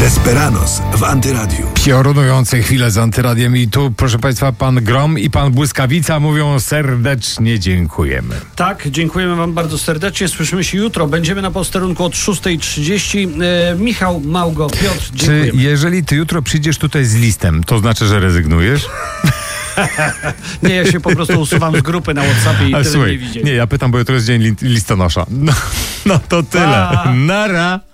Desperados w Antyradiu. Piorunujące chwile z Antyradiem i tu, proszę Państwa, pan Grom i pan Błyskawica mówią serdecznie dziękujemy. Tak, dziękujemy Wam bardzo serdecznie. Słyszymy się jutro. Będziemy na posterunku od 6:30. Michał, Małgo, Piotr, dziękujemy. Czy jeżeli ty jutro przyjdziesz tutaj z listem, to znaczy, że rezygnujesz? Nie, ja się po prostu usuwam z grupy na WhatsAppie i tyle Słuchaj, nie widzieli. nie, ja pytam, bo jutro jest dzień listonosza. No to tyle. Nara.